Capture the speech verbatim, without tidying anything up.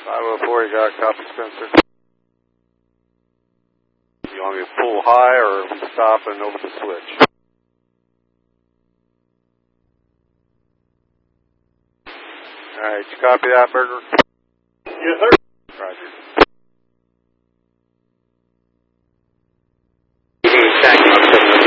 five oh four, you got copy, Spencer. You want me to pull high or we stop and over the switch? Alright, you copy that, Burger? Yes, sir.